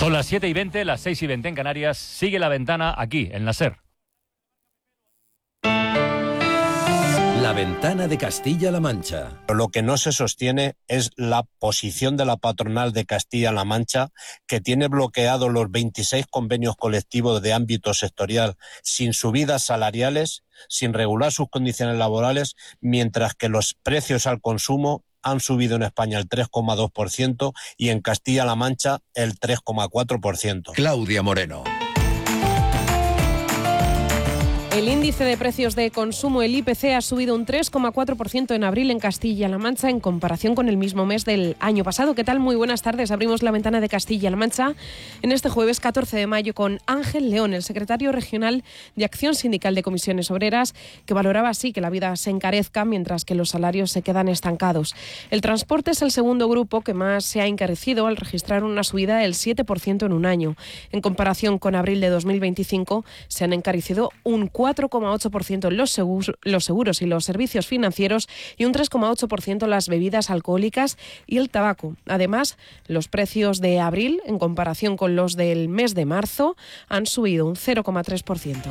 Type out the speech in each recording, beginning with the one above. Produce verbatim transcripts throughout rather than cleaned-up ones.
Son las siete y veinte, las seis y veinte en Canarias. Sigue La Ventana aquí, en la SER. La Ventana de Castilla-La Mancha. Lo que no se sostiene es la posición de la patronal de Castilla-La Mancha, que tiene bloqueados los veintiséis convenios colectivos de ámbito sectorial sin subidas salariales, sin regular sus condiciones laborales, mientras que los precios al consumo han subido en España el tres coma dos por ciento y en Castilla-La Mancha el tres coma cuatro por ciento. Claudia Moreno. El índice de precios de consumo, el I P C, ha subido un tres coma cuatro por ciento en abril en Castilla-La Mancha en comparación con el mismo mes del año pasado. ¿Qué tal? Muy buenas tardes. Abrimos La Ventana de Castilla-La Mancha en este jueves catorce de mayo con Ángel León, el secretario regional de Acción Sindical de Comisiones Obreras, que valoraba así que la vida se encarezca mientras que los salarios se quedan estancados. El transporte es el segundo grupo que más se ha encarecido al registrar una subida del siete por ciento en un año. En comparación con abril de dos mil veinticinco, se han encarecido un cuatro coma ocho por ciento los seguros, los seguros y los servicios financieros y un tres coma ocho por ciento las bebidas alcohólicas y el tabaco. Además, los precios de abril, en comparación con los del mes de marzo, han subido un cero coma tres por ciento.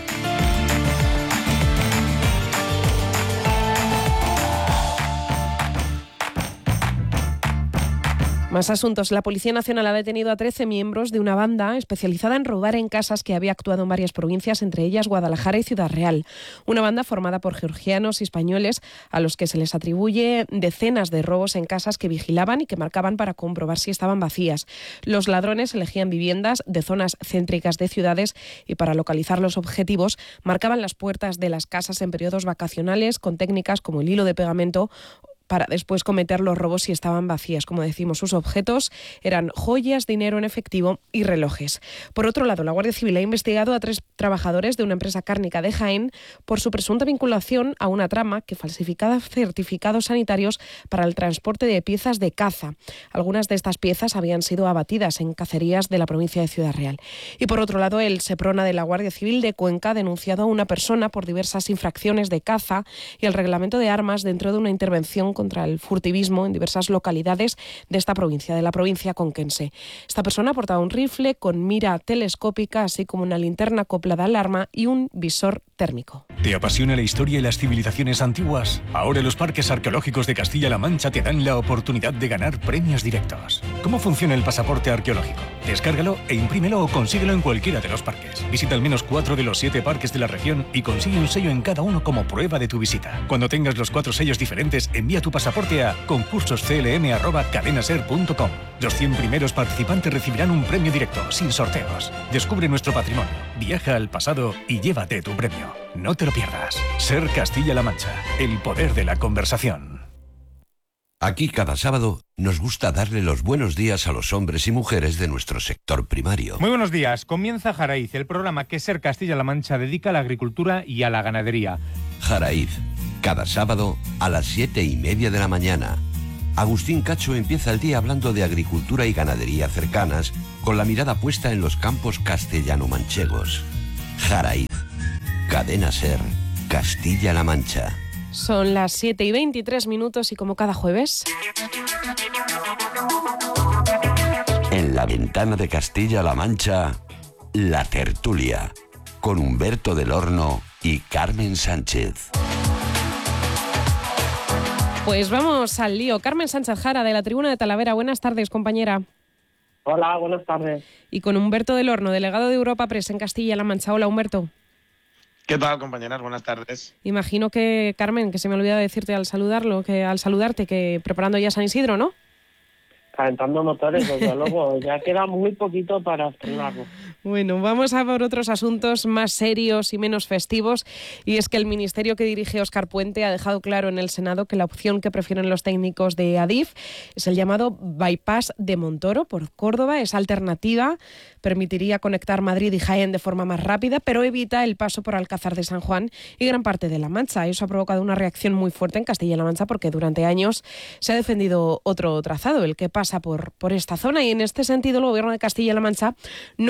Más asuntos. La Policía Nacional ha detenido a trece miembros de una banda especializada en robar en casas que había actuado en varias provincias, entre ellas Guadalajara y Ciudad Real. Una banda formada por georgianos y españoles a los que se les atribuye decenas de robos en casas que vigilaban y que marcaban para comprobar si estaban vacías. Los ladrones elegían viviendas de zonas céntricas de ciudades y para localizar los objetivos marcaban las puertas de las casas en periodos vacacionales con técnicas como el hilo de pegamento para después cometer los robos si estaban vacías. Como decimos, sus objetos eran joyas, dinero en efectivo y relojes. Por otro lado, la Guardia Civil ha investigado a tres trabajadores de una empresa cárnica de Jaén por su presunta vinculación a una trama que falsificaba certificados sanitarios para el transporte de piezas de caza. Algunas de estas piezas habían sido abatidas en cacerías de la provincia de Ciudad Real. Y por otro lado, el Seprona de la Guardia Civil de Cuenca ha denunciado a una persona por diversas infracciones de caza y el reglamento de armas dentro de una intervención contra el furtivismo en diversas localidades de esta provincia, de la provincia conquense. Esta persona portaba un rifle con mira telescópica, así como una linterna acoplada al arma y un visor térmico. ¿Te apasiona la historia y las civilizaciones antiguas? Ahora los parques arqueológicos de Castilla-La Mancha te dan la oportunidad de ganar premios directos. ¿Cómo funciona el pasaporte arqueológico? Descárgalo e imprímelo o consíguelo en cualquiera de los parques. Visita al menos cuatro de los siete parques de la región y consigue un sello en cada uno como prueba de tu visita. Cuando tengas los cuatro sellos diferentes, envía tu pasaporte a concursos c l m arroba cadenaser punto com. Los cien primeros participantes recibirán un premio directo, sin sorteos. Descubre nuestro patrimonio, viaja al pasado y llévate tu premio. No te lo pierdas. SER Castilla-La Mancha, el poder de la conversación. Aquí cada sábado nos gusta darle los buenos días a los hombres y mujeres de nuestro sector primario. Muy buenos días. Comienza Jaraíz, el programa que SER Castilla-La Mancha dedica a la agricultura y a la ganadería. Jaraíz, cada sábado a las siete y media de la mañana. Agustín Cacho empieza el día hablando de agricultura y ganadería cercanas, con la mirada puesta en los campos castellano-manchegos. Jaraíz, Cadena SER, Castilla-La Mancha. Son las siete y veintitrés minutos y como cada jueves, en La Ventana de Castilla-La Mancha, La Tertulia, con Humberto del Horno y Carmen Sánchez. Pues vamos al lío. Carmen Sánchez Jara, de la Tribuna de Talavera. Buenas tardes, compañera. Hola, buenas tardes. Y con Humberto del Horno, delegado de Europa Press en Castilla-La Mancha. Hola, Humberto. ¿Qué tal, compañeras? Buenas tardes. Imagino que, Carmen, que se me olvidó decirte al saludarlo, que al saludarte, que preparando ya San Isidro, ¿no? Calentando motores, desde luego. Ya queda muy poquito para estrenarlo. Bueno, vamos a por otros asuntos más serios y menos festivos. Y es que el ministerio que dirige Óscar Puente ha dejado claro en el Senado que la opción que prefieren los técnicos de Adif es el llamado bypass de Montoro por Córdoba. Es alternativa, permitiría conectar Madrid y Jaén de forma más rápida, pero evita el paso por Alcázar de San Juan y gran parte de La Mancha. Eso ha provocado una reacción muy fuerte en Castilla-La Mancha porque durante años se ha defendido otro trazado, el que pasa por, por esta zona. Y en este sentido el Gobierno de Castilla-La Mancha no contempla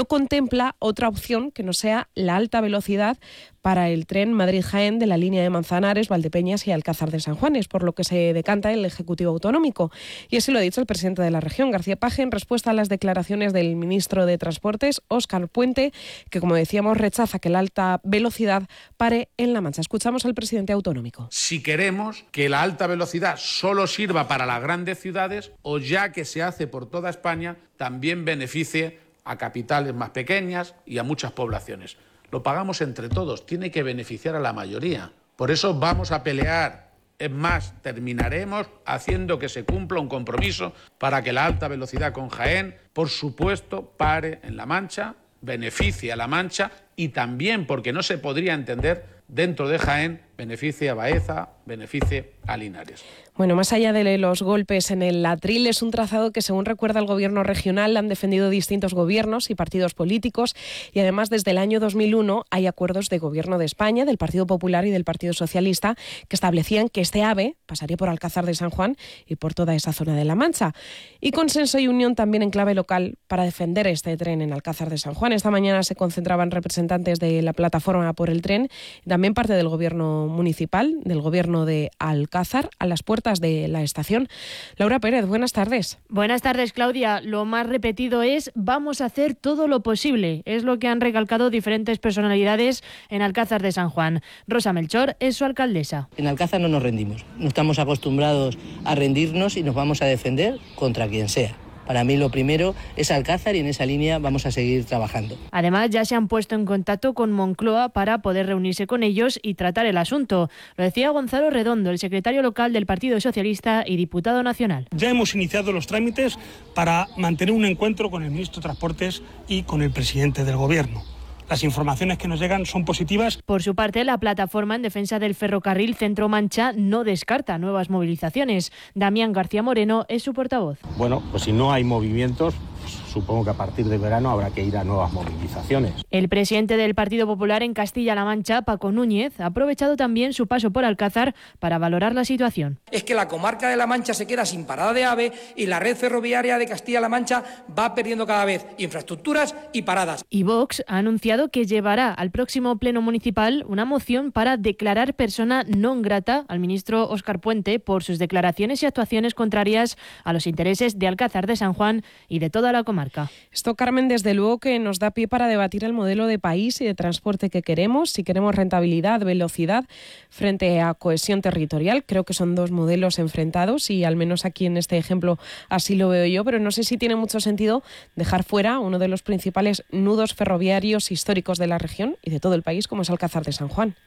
contempla otra opción que no sea la alta velocidad para el tren Madrid-Jaén de la línea de Manzanares, Valdepeñas y Alcázar de San Juan. Es por lo que se decanta el Ejecutivo Autonómico. Y así lo ha dicho el presidente de la región, García Page, en respuesta a las declaraciones del ministro de Transportes, Óscar Puente, que, como decíamos, rechaza que la alta velocidad pare en La Mancha. Escuchamos al presidente autonómico. Si queremos que la alta velocidad solo sirva para las grandes ciudades, o ya que se hace por toda España, también beneficie a capitales más pequeñas y a muchas poblaciones. Lo pagamos entre todos, tiene que beneficiar a la mayoría. Por eso vamos a pelear. Es más, terminaremos haciendo que se cumpla un compromiso para que la alta velocidad con Jaén, por supuesto, pare en La Mancha, beneficie a La Mancha y también, porque no se podría entender, dentro de Jaén, beneficie a Baeza, beneficie a Linares. Bueno, más allá de los golpes en el Atril, es un trazado que, según recuerda el gobierno regional, han defendido distintos gobiernos y partidos políticos, y además desde el año dos mil uno hay acuerdos de gobierno de España, del Partido Popular y del Partido Socialista que establecían que este AVE pasaría por Alcázar de San Juan y por toda esa zona de La Mancha. Y consenso y unión también en clave local para defender este tren en Alcázar de San Juan. Esta mañana se concentraban representantes de la plataforma por el tren, también parte del gobierno municipal, del gobierno de Alcázar, a las puertas de la estación. Laura Pérez, buenas tardes. Buenas tardes, Claudia. Lo más repetido es: vamos a hacer todo lo posible. Es lo que han recalcado diferentes personalidades en Alcázar de San Juan. Rosa Melchor es su alcaldesa. En Alcázar no nos rendimos. No estamos acostumbrados a rendirnos y nos vamos a defender contra quien sea. Para mí lo primero es Alcázar y en esa línea vamos a seguir trabajando. Además, ya se han puesto en contacto con Moncloa para poder reunirse con ellos y tratar el asunto. Lo decía Gonzalo Redondo, el secretario local del Partido Socialista y diputado nacional. Ya hemos iniciado los trámites para mantener un encuentro con el ministro de Transportes y con el presidente del Gobierno. Las informaciones que nos llegan son positivas. Por su parte, la plataforma en defensa del ferrocarril Centro-Mancha no descarta nuevas movilizaciones. Damián García Moreno es su portavoz. Bueno, pues si no hay movimientos, supongo que a partir de verano habrá que ir a nuevas movilizaciones. El presidente del Partido Popular en Castilla-La Mancha, Paco Núñez, ha aprovechado también su paso por Alcázar para valorar la situación. Es que la comarca de La Mancha se queda sin parada de AVE y la red ferroviaria de Castilla-La Mancha va perdiendo cada vez infraestructuras y paradas. Y Vox ha anunciado que llevará al próximo pleno municipal una moción para declarar persona non grata al ministro Óscar Puente por sus declaraciones y actuaciones contrarias a los intereses de Alcázar de San Juan y de toda la comarca. Esto, Carmen, desde luego que nos da pie para debatir el modelo de país y de transporte que queremos, si queremos rentabilidad, velocidad, frente a cohesión territorial. Creo que son dos modelos enfrentados y al menos aquí en este ejemplo así lo veo yo, pero no sé si tiene mucho sentido dejar fuera uno de los principales nudos ferroviarios históricos de la región y de todo el país, como es Alcázar de San Juan.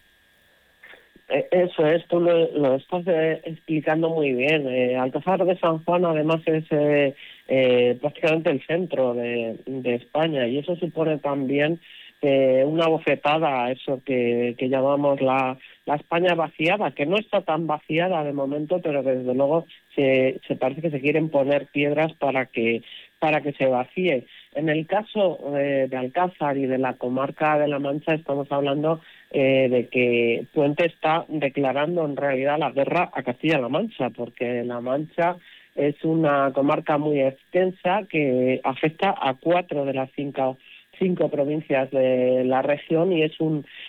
Eso es, tú lo, lo estás eh, explicando muy bien. Eh, Alcázar de San Juan además es eh, eh, prácticamente el centro de, de España y eso supone también eh, una bofetada a eso que, que llamamos la, la España vaciada, que no está tan vaciada de momento, pero que desde luego se, se parece que se quieren poner piedras para que para que se vacíe. En el caso eh, de Alcázar y de la comarca de La Mancha estamos hablando eh, de que Puente está declarando en realidad la guerra a Castilla-La Mancha, porque La Mancha es una comarca muy extensa que afecta a cuatro de las cinco cinco provincias de la región y es un